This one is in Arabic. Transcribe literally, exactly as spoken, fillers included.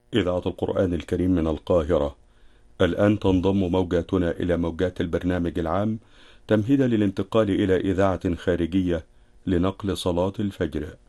إذاعة القرآن الكريم من القاهرة. الآن تنضم موجاتنا إلى موجات البرنامج العام تمهيدا للانتقال إلى إذاعة خارجية لنقل صلاة الفجر.